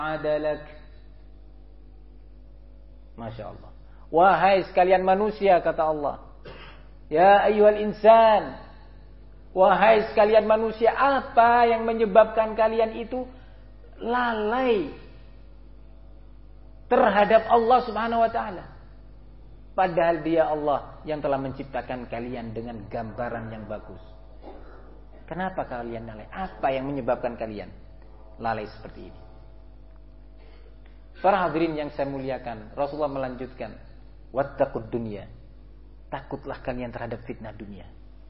adalak. Masya Allah. Wahai sekalian manusia, kata Allah. Ya ayyuhal insan. Wahai sekalian manusia, apa yang menyebabkan kalian itu lalai terhadap Allah Subhanahu wa taala? Padahal Dia Allah yang telah menciptakan kalian dengan gambaran yang bagus. Kenapa kalian lalai? Apa yang menyebabkan kalian lalai seperti ini? Para hadirin yang saya muliakan, Rasulullah melanjutkan, wattaqud dunya. Takutlah kalian terhadap fitnah dunia.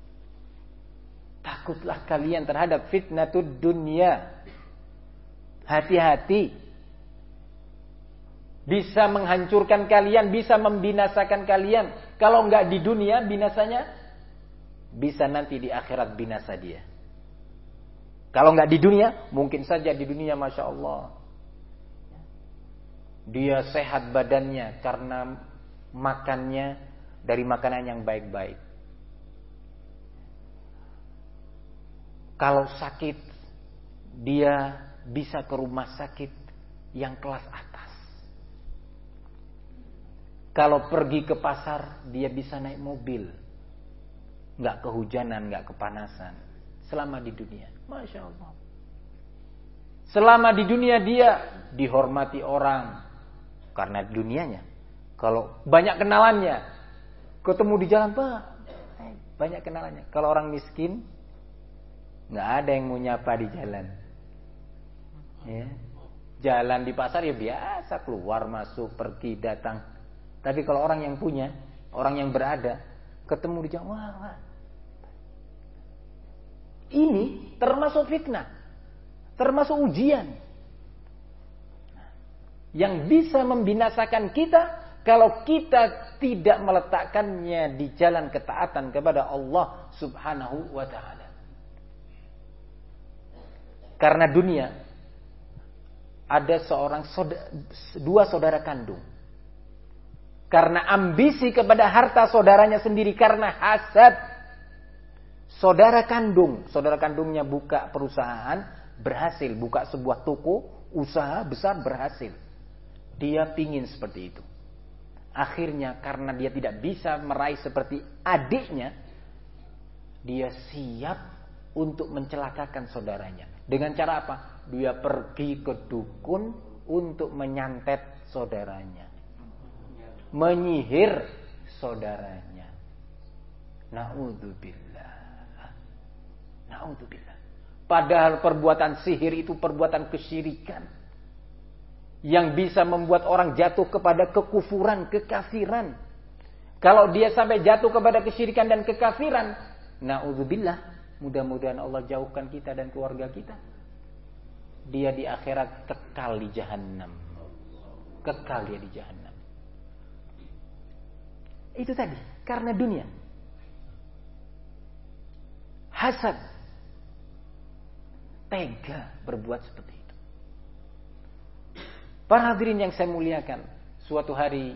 Takutlah kalian terhadap fitnatud dunia. Hati-hati. Bisa menghancurkan kalian, bisa membinasakan kalian. Kalau enggak di dunia binasanya, bisa nanti di akhirat binasa dia. Kalau enggak di dunia, mungkin saja di dunia Masya Allah dia sehat badannya karena makannya dari makanan yang baik-baik. Kalau sakit, dia bisa ke rumah sakit yang kelas atas. Kalau pergi ke pasar, dia bisa naik mobil. Nggak kehujanan, nggak kepanasan. Selama di dunia. Masya Allah. Selama di dunia dia dihormati orang. Karena dunianya. Kalau banyak kenalannya. Ketemu di jalan, Pak. Banyak kenalannya. Kalau orang miskin, nggak ada yang mau nyapa di jalan. Ya. Jalan di pasar ya biasa, keluar masuk pergi datang. Tapi kalau orang yang punya, orang yang berada, ketemu di jalan, wah. Ini termasuk fitnah, termasuk ujian yang bisa membinasakan kita kalau kita tidak meletakkannya di jalan ketaatan kepada Allah Subhanahu wa taala. Karena dunia ada dua saudara kandung. Karena ambisi kepada harta saudaranya sendiri, karena hasad. Saudara kandungnya buka perusahaan, berhasil. Buka sebuah toko, usaha besar, berhasil. Dia pingin seperti itu. Akhirnya karena dia tidak bisa meraih seperti adiknya, dia siap untuk mencelakakan saudaranya. Dengan cara apa? Dia pergi ke dukun untuk menyantet saudaranya. Menyihir saudaranya. Na'udzubillah. Padahal perbuatan sihir itu perbuatan kesyirikan yang bisa membuat orang jatuh kepada kekufuran, kekafiran. Kalau dia sampai jatuh kepada kesyirikan dan kekafiran, na'udzubillah, mudah-mudahan Allah jauhkan kita dan keluarga kita. Dia di akhirat kekal di Jahannam. Kekal dia di Jahannam. Itu tadi, karena dunia. Hasad. Tega berbuat seperti itu. Para hadirin yang saya muliakan, suatu hari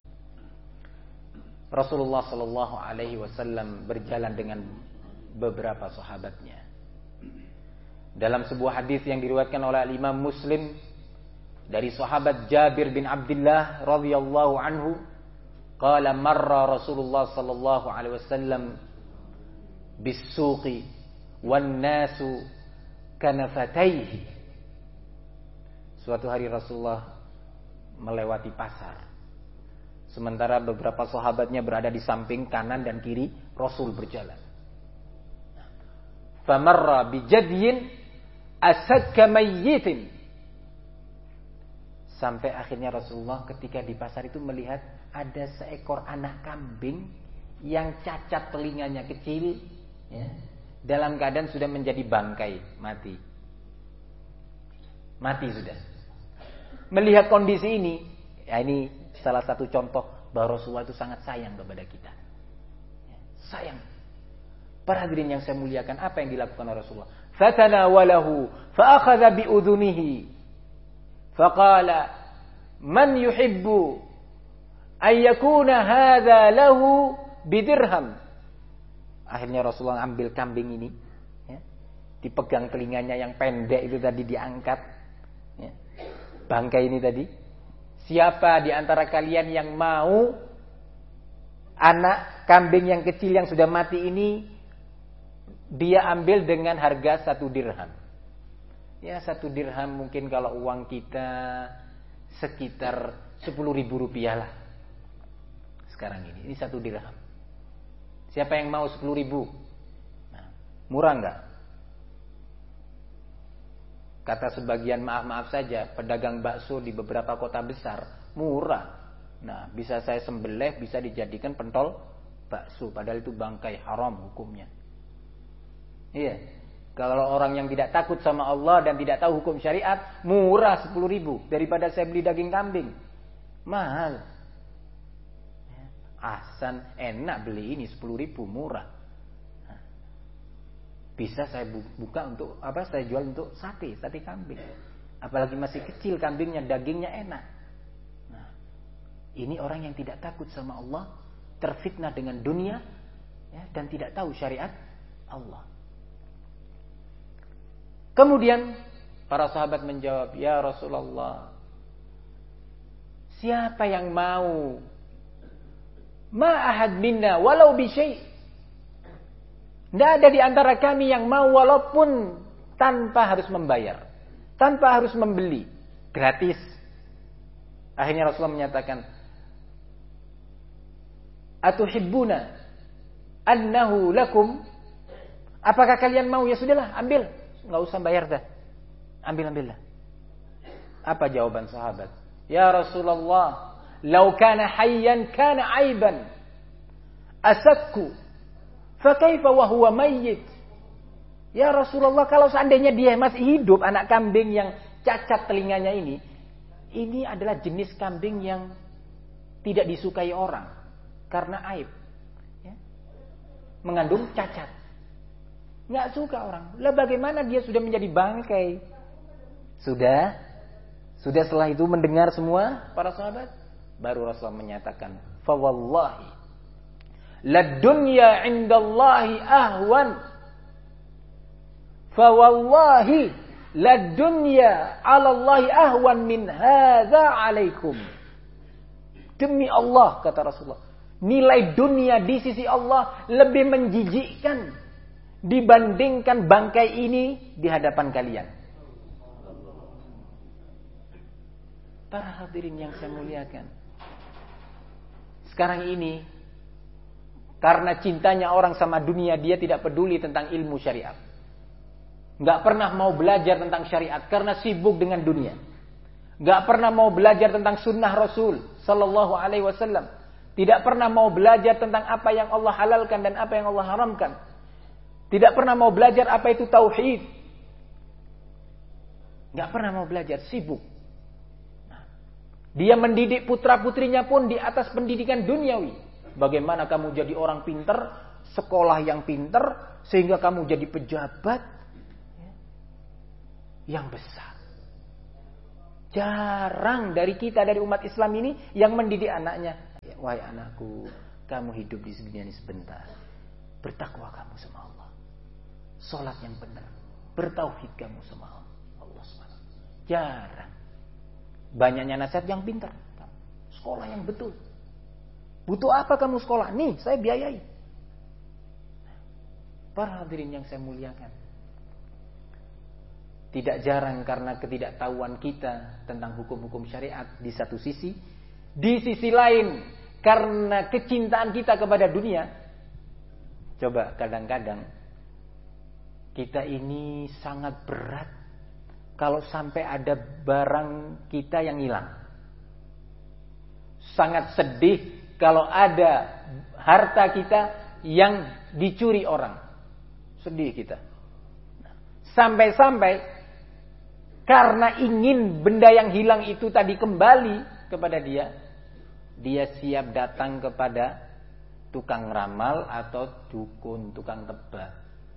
Rasulullah Sallallahu Alaihi Wasallam berjalan dengan beberapa sahabatnya. Dalam sebuah hadis yang diriwayatkan oleh Imam Muslim dari sahabat Jabir bin Abdullah radhiyallahu anhu, qala marra Rasulullah Sallallahu Alaihi Wasallam bis-suqi wan nasu kanafataihi. Suatu hari Rasulullah melewati pasar. Sementara beberapa sahabatnya berada di samping kanan dan kiri Rasul berjalan. Famarra bijadyin asakka mayyitin. Sampai akhirnya Rasulullah ketika di pasar itu melihat ada seekor anak kambing yang cacat telinganya kecil, ya, dalam keadaan sudah menjadi bangkai, mati sudah. Melihat kondisi ini, ya ini salah satu contoh bahwa Rasulullah itu sangat sayang kepada kita. Sayang. Para hadirin yang saya muliakan, apa yang dilakukan oleh Rasulullah? Fatanawalahu fa'akhadha bi'udhunihi faqala man yuhibbu ayyakuna hadha lahu bidirham. Akhirnya Rasulullah ambil kambing ini, ya, dipegang telinganya yang pendek itu tadi diangkat, ya, bangkai ini tadi? Siapa di antara kalian yang mau anak kambing yang kecil yang sudah mati ini dia ambil dengan harga 1 dirham? Ya 1 dirham mungkin kalau uang kita sekitar 10.000 rupiah lah. Sekarang ini 1 dirham. Siapa yang mau 10.000? Nah, murah enggak? Kata sebagian maaf saja, pedagang bakso di beberapa kota besar murah. Nah, bisa saya sembelih, bisa dijadikan pentol bakso, padahal itu bangkai, haram hukumnya. Iya. Kalau orang yang tidak takut sama Allah dan tidak tahu hukum syariat, murah 10.000 daripada saya beli daging kambing. Mahal. Ahsan, enak beli ini 10.000 murah. Bisa saya buka untuk apa? Saya jual untuk sate kambing. Apalagi masih kecil kambingnya, dagingnya enak. Nah, ini orang yang tidak takut sama Allah, terfitnah dengan dunia, ya, dan tidak tahu syariat Allah. Kemudian para sahabat menjawab, ya Rasulullah, siapa yang mau ma'ahad minna walau bisyai'? Tidak ada di antara kami yang mau walaupun tanpa harus membayar, tanpa harus membeli, gratis. Akhirnya Rasulullah menyatakan, atuhibbuna annahu lakum? Apakah kalian mau? Ya sudahlah, ambil, nggak usah bayar dah, ambil. Apa jawaban sahabat? Ya Rasulullah, lau kana hayyan kana aiban asakku fakaifa wa huwa mayyit. Ya Rasulullah, kalau seandainya dia masih hidup, anak kambing yang cacat telinganya ini adalah jenis kambing yang tidak disukai orang karena aib, ya, mengandung cacat. Nggak suka orang. Lah bagaimana dia sudah menjadi bangkai? Sudah setelah itu mendengar semua para sahabat, baru Rasulullah menyatakan, fa wallahi ladunya indallahi ahwan. Fa wallahi ladunya 'alallahi ahwan min hadza 'alaikum. Demi Allah, kata Rasulullah, nilai dunia di sisi Allah lebih menjijikkan dibandingkan bangkai ini di hadapan kalian. Para hadirin yang saya muliakan, sekarang ini karena cintanya orang sama dunia, dia tidak peduli tentang ilmu syariat. Nggak pernah mau belajar tentang syariat karena sibuk dengan dunia. Nggak pernah mau belajar tentang sunnah Rasul Sallallahu Alaihi Wasallam. Tidak pernah mau belajar tentang apa yang Allah halalkan dan apa yang Allah haramkan. Tidak pernah mau belajar apa itu tauhid. Nggak pernah mau belajar, sibuk. Dia mendidik putra-putrinya pun di atas pendidikan duniawi. Bagaimana kamu jadi orang pinter, sekolah yang pinter, sehingga kamu jadi pejabat yang besar. Jarang dari kita, dari umat Islam ini, yang mendidik anaknya. Wahai anakku, kamu hidup di dunia ini sebentar. Bertakwa kamu sama Allah. Sholat yang benar. Bertauhid kamu sama Allah SWT. Jarang. Banyaknya nasihat yang pintar. Sekolah yang betul. Butuh apa kamu sekolah? Nih, saya biayai. Para hadirin yang saya muliakan, tidak jarang karena ketidaktahuan kita tentang hukum-hukum syariat di satu sisi. Di sisi lain, karena kecintaan kita kepada dunia. Coba kadang-kadang kita ini sangat berat kalau sampai ada barang kita yang hilang. Sangat sedih kalau ada harta kita yang dicuri orang. Sedih kita. Sampai-sampai karena ingin benda yang hilang itu tadi kembali kepada dia, dia siap datang kepada tukang ramal atau dukun, tukang tebak.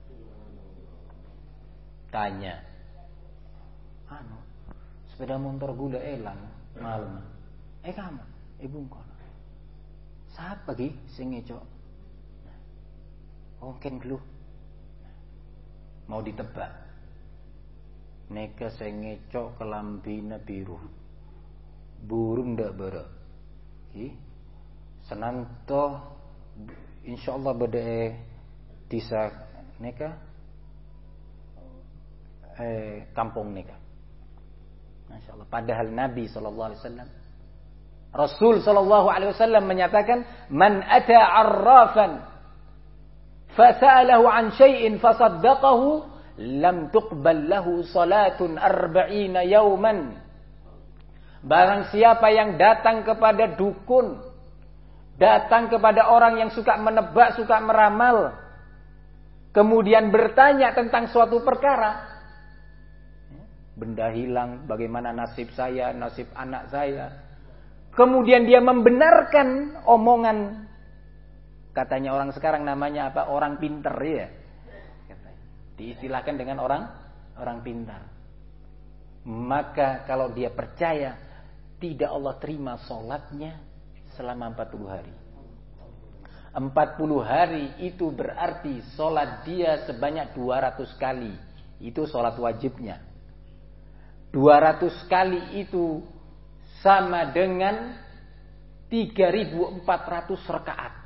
Tanya, sepeda motor gula elang malam. Kamu, bungkol. Saat pagi sing ngecok. Mungkin geluh. Mau ditebak. Neka sing ngecok kelambina biru. burung ndak bara. Senanto insyaallah bede desa neka kampung neka. Masyaallah. Padahal Nabi sallallahu alaihi wasallam Rasul sallallahu alaihi wasallam menyatakan man ata 'arrafan fasa'alahu 'an syai'in fasaddaqahu lam tuqbal lahu salatun 40 yauman. Barang siapa yang datang kepada dukun, datang kepada orang yang suka menebak, suka meramal, kemudian bertanya tentang suatu perkara, benda hilang, bagaimana nasib saya, nasib anak saya, kemudian dia membenarkan omongan, katanya orang sekarang namanya apa? Orang pinter ya. Diistilahkan dengan orang pintar. Maka kalau dia percaya, tidak Allah terima sholatnya selama 40 hari. 40 hari itu berarti sholat dia sebanyak 200 kali. Itu sholat wajibnya. 200 kali itu sama dengan 3.400 rakaat.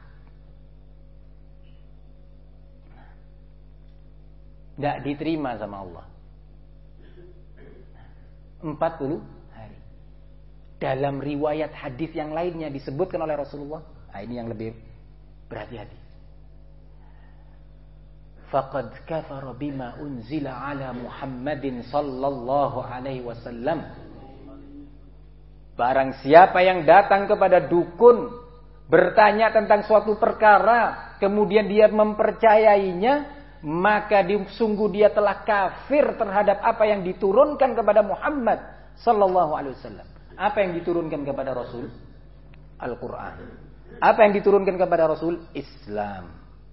Tidak diterima sama Allah. 40 hari. Dalam riwayat hadis yang lainnya disebutkan oleh Rasulullah. Nah, ini yang lebih berhati-hati. Faqad kafara bima unzila ala Muhammadin sallallahu alaihi wasallam. Barang siapa yang datang kepada dukun, bertanya tentang suatu perkara, kemudian dia mempercayainya, maka sungguh dia telah kafir terhadap apa yang diturunkan kepada Muhammad sallallahu alaihi wasallam. Apa yang diturunkan kepada Rasul? Al-Quran. Apa yang diturunkan kepada Rasul? Islam.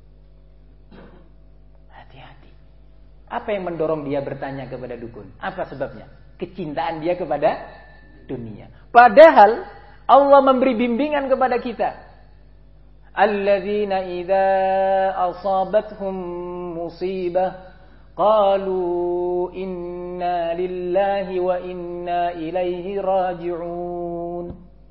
Hati-hati. Apa yang mendorong dia bertanya kepada dukun? Apa sebabnya? Kecintaan dia kepada dunia. Padahal Allah memberi bimbingan kepada kita. Alladzina idza asabathum musibah qalu inna lillahi wa inna ilaihi raji'un.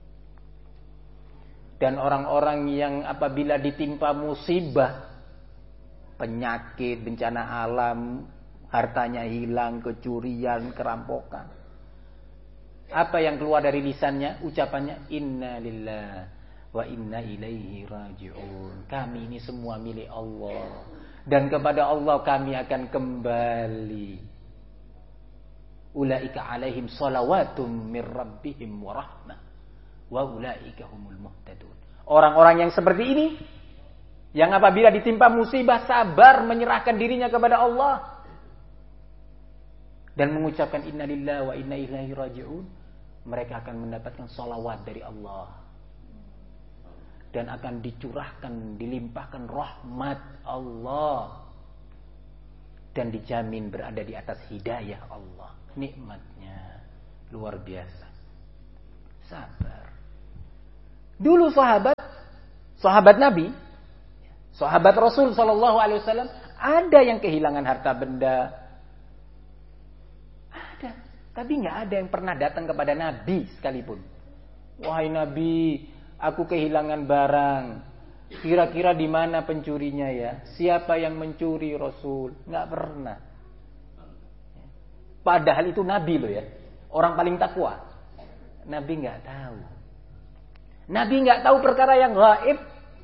Dan orang-orang yang apabila ditimpa musibah, penyakit, bencana alam, hartanya hilang, kecurian, kerampokan, apa yang keluar dari lisannya? Ucapannya inna lillahi wa inna ilaihi raji'un. Kami ini semua milik Allah, dan kepada Allah kami akan kembali. Ulaika alaihim salawatum mir rabbihim wa rahmah wa ulaika humul muhtadun. Orang-orang yang seperti ini, yang apabila ditimpa musibah sabar menyerahkan dirinya kepada Allah dan mengucapkan inna lillahi wa inna ilaihi raji'un, mereka akan mendapatkan salawat dari Allah dan akan dicurahkan, dilimpahkan rahmat Allah dan dijamin berada di atas hidayah Allah. Nikmatnya luar biasa. Sabar. Dulu sahabat Nabi, sahabat Rasul sallallahu alaihi wasallam, ada yang kehilangan harta benda. Ada, tapi enggak ada yang pernah datang kepada Nabi sekalipun. Wahai Nabi, aku kehilangan barang. Kira-kira di mana pencurinya ya? Siapa yang mencuri Rasul? Enggak pernah. Padahal itu Nabi loh ya. Orang paling takwa. Nabi enggak tahu. Nabi enggak tahu perkara yang gaib.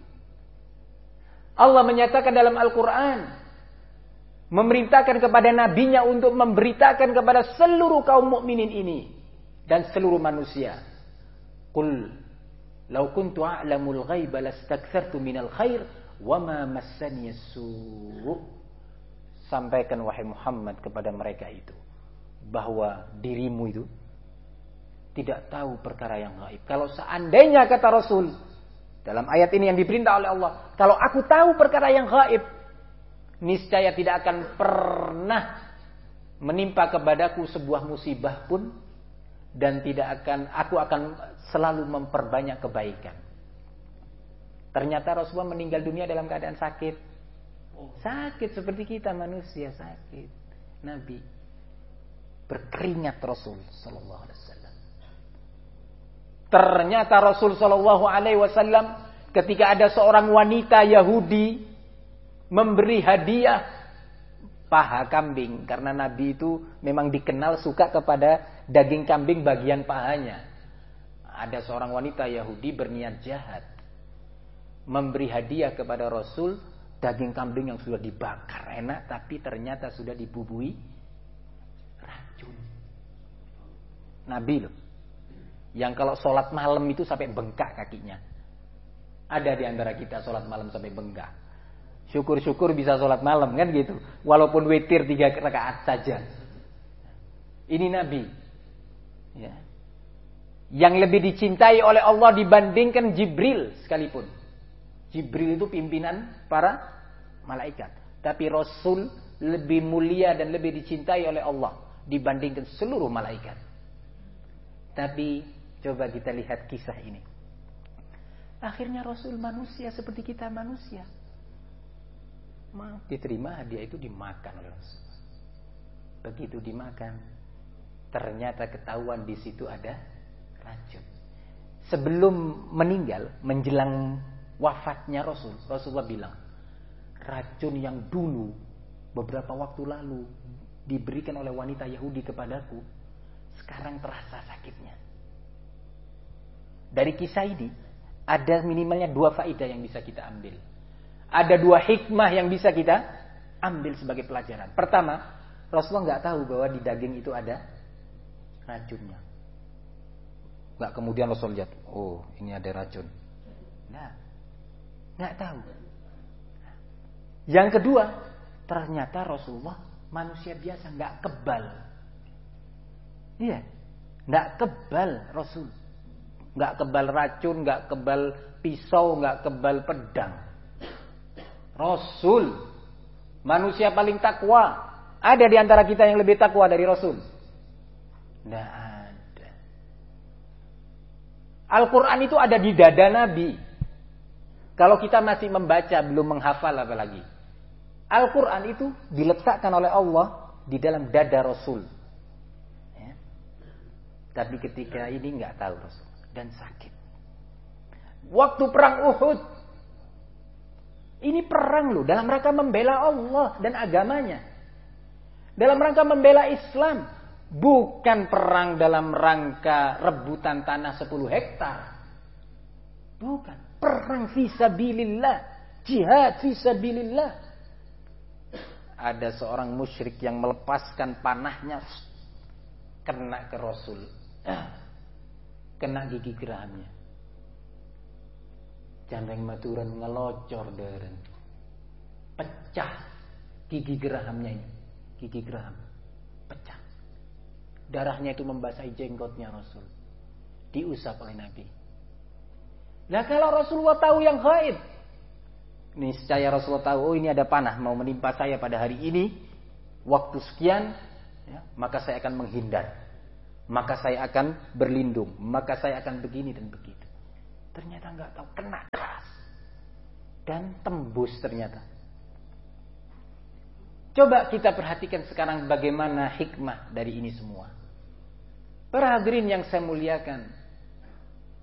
Allah menyatakan dalam Al-Quran, memerintahkan kepada nabinya untuk memberitakan kepada seluruh kaum mukminin ini dan seluruh manusia. Qul law kuntu a'lamul ghaiba lastakthartu minal khair wa ma massani as-su'. Sampaikan wahai Muhammad kepada mereka itu bahwa dirimu itu tidak tahu perkara yang gaib. Kalau seandainya, kata Rasul dalam ayat ini yang diperintah oleh Allah, kalau aku tahu perkara yang gaib, niscaya tidak akan pernah menimpa kepadaku sebuah musibah pun, dan aku akan selalu memperbanyak kebaikan. Ternyata Rasulullah meninggal dunia dalam keadaan sakit. Sakit seperti kita manusia, sakit. Nabi berkeringat Rasul sallallahu alaihi wasallam. Ternyata Rasul Shallallahu Alaihi Wasallam ketika ada seorang wanita Yahudi memberi hadiah paha kambing, karena Nabi itu memang dikenal suka kepada daging kambing bagian pahanya. Ada seorang wanita Yahudi berniat jahat memberi hadiah kepada Rasul daging kambing yang sudah dibakar enak, tapi ternyata sudah dibubui racun. Nabi loh, yang kalau sholat malam itu sampai bengkak kakinya. Ada di antara kita sholat malam sampai bengkak. Syukur-syukur bisa sholat malam kan gitu, walaupun witir 3 rakaat saja. Ini Nabi, ya, yang lebih dicintai oleh Allah dibandingkan Jibril sekalipun. Jibril itu pimpinan para malaikat, tapi Rasul lebih mulia dan lebih dicintai oleh Allah dibandingkan seluruh malaikat. Tapi coba kita lihat kisah ini. Akhirnya Rasul manusia seperti kita manusia. Diterima hadiah itu, dimakan oleh Rasul. Begitu dimakan, ternyata ketahuan di situ ada racun. Sebelum meninggal, menjelang wafatnya Rasulullah bilang, racun yang dulu beberapa waktu lalu diberikan oleh wanita Yahudi kepadaku, sekarang terasa sakitnya. Dari kisah ini ada minimalnya 2 faedah yang bisa kita ambil. Ada 2 hikmah yang bisa kita ambil sebagai pelajaran. Pertama, Rasulullah nggak tahu bahwa di daging itu ada racunnya. Nggak kemudian Rasul lihat, oh ini ada racun. Nah, nggak tahu. Yang kedua, ternyata Rasulullah manusia biasa, nggak kebal. Iya, nggak kebal Rasul, nggak kebal racun, nggak kebal pisau, nggak kebal pedang. Rasul manusia paling takwa. Ada di antara kita yang lebih takwa dari Rasul? Nggak ada. Al-Quran itu ada di dada Nabi. Kalau kita masih membaca, belum menghafal apalagi. Al-Quran itu diletakkan oleh Allah di dalam dada Rasul. Ya. Tapi ketika ini nggak tahu Rasul dan sakit. Waktu perang Uhud, ini perang loh dalam rangka membela Allah dan agamanya, dalam rangka membela Islam, bukan perang dalam rangka rebutan tanah 10 hektar. Bukan, perang fisabilillah, jihad fisabilillah. Ada seorang musyrik yang melepaskan panahnya, kena ke Rasul, kena gigi gerahamnya. Jandeng maturan ngelocor deren, pecah gigi gerahamnya ini, gigi geraham pecah. Darahnya itu membasahi jenggotnya Rasul, diusap oleh Nabi. Nah kalau Rasulullah tahu yang gaib, niscaya Rasulullah tahu, oh ini ada panah mau menimpa saya pada hari ini, waktu sekian, ya, maka saya akan menghindar, maka saya akan berlindung, maka saya akan begini dan begitu. Ternyata nggak tahu, kena keras dan tembus ternyata. Coba kita perhatikan sekarang bagaimana hikmah dari ini semua. Para hadirin yang saya muliakan,